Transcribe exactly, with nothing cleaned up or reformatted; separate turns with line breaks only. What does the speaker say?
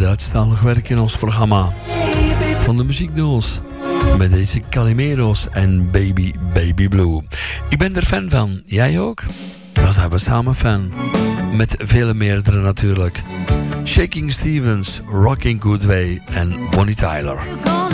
Duitsstalig werk in ons programma. Van de muziekdoos. Met deze Calimero's en Baby Baby Blue. Ik ben er fan van. Jij ook? Dan zijn we samen fan. Met vele meerdere natuurlijk. Shaking Stevens, Rocking Good Way en Bonnie Tyler.